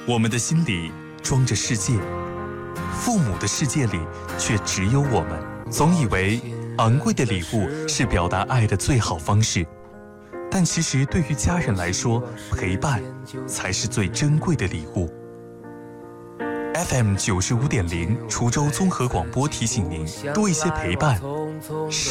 我们的心里装着世界，父母的世界里却只有我们。总以为昂贵的礼物是表达爱的最好方式，但其实对于家人来说，陪伴才是最珍贵的礼物。FM 95.0滁州综合广播提醒您，多一些陪伴，